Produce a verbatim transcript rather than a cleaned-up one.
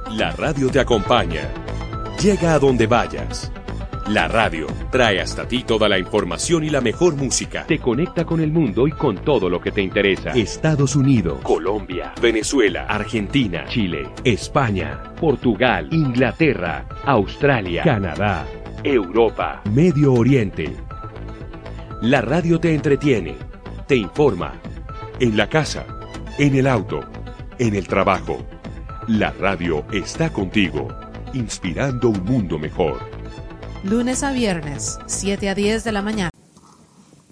La radio te acompaña. Llega a donde vayas. La radio trae hasta ti toda la información y la mejor música. Te conecta con el mundo y con todo lo que te interesa. Estados Unidos, Colombia, Venezuela, Argentina, Chile, España, Portugal, Inglaterra, Australia, Canadá, Europa, Medio Oriente. La radio te entretiene, te informa. En la casa, en el auto, en el trabajo. La radio está contigo, inspirando un mundo mejor. Lunes a viernes, siete a diez de la mañana.